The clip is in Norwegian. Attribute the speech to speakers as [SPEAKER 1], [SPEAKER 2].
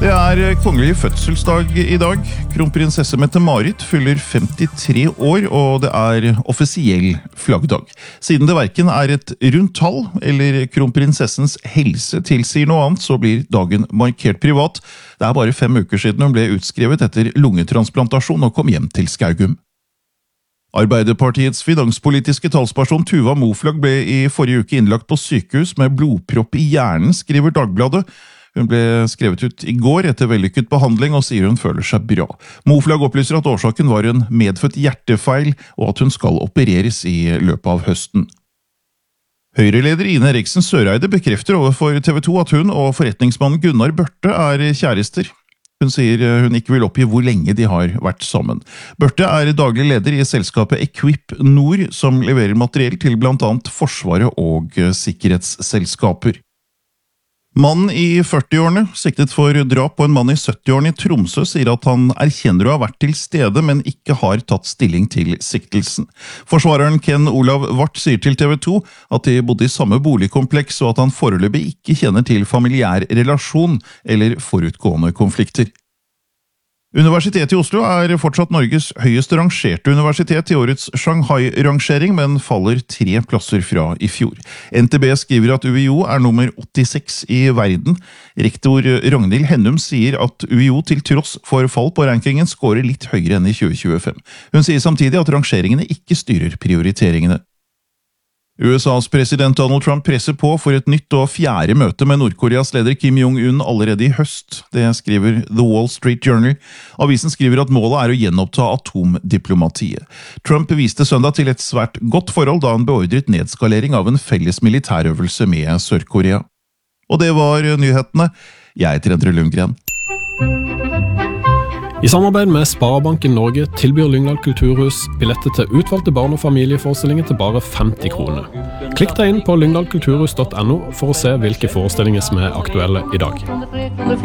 [SPEAKER 1] Det kongelig fødselsdag i dag. Kronprinsesse Mette-Marit fyller 53 år, og det offisiell flaggdag. Siden det hverken et rundt tall eller kronprinsessens helse tilsier noe annet, så blir dagen markert privat. Det bare 5 uker siden hun ble utskrevet etter lungetransplantasjon og kom hjem til Skaugum. Arbeiderpartiets finanspolitiske talsperson Tuva Moflag ble i forrige uke innlagt på sykehus med blodpropp i hjernen, skriver Dagbladet. Hun ble skrevet ut i går etter vellykket behandling og sier hun føler seg bra. Moflag opplyser at årsaken var en medfødt hjertefeil og at hun skal opereres i løpet av høsten. Høyreleder Ine Eriksen Søreide bekrefter overfor TV 2 at hun og forretningsmannen Gunnar Børte kjærester. Hun sier hun ikke vil oppgi hvor lenge de har vært sammen. Børte daglig leder i selskapet Equip Nord, som leverer materiell til blant annet Forsvaret og sikkerhetsselskaper. Mannen i 40-årene, siktet for drap på en mann i 70-årene i Tromsø, sier at han erkjenner å ha vært til stede, men ikke har tatt stilling til siktelsen. Forsvareren Ken Olav Vart sier til TV 2 at de bodde i samme boligkompleks, og at han foreløpig ikke kjenner til familiær relasjon eller forutgående konflikter. Universitetet i Oslo fortsatt Norges høyest rangerte universitet i årets Shanghai-rangering, men faller 3 plasser fra i fjor. NTB skriver at UiO nummer 86 i verden. Rektor Ragnhild Hennum sier at UiO til tross for fall på rankingen skårer litt høyere enn i 2025. Hun sier samtidig at rangeringene ikke styrer prioriteringene. USAs president Donald Trump presser på for et nytt og 4. møte med Nordkoreas leder Kim Jong-un allerede i høst. Det skriver The Wall Street Journal. Avisen skriver at målet å gjenoppta atomdiplomatiet. Trump viste søndag til et svært godt forhold da han beordret nedskalering av en felles militærøvelse med Sør-Korea. Og det var nyhetene. Jeg heter Endre Lundgren.
[SPEAKER 2] I samarbeid med Sparebanken Norge tilbyr Lyngdal Kulturhus billetter til utvalgte barn- og familieforestillinger til bare 50 kroner. Klikk deg inn på lyngdalkulturhus.no for å se hvilke forestillinger som aktuelle i dag.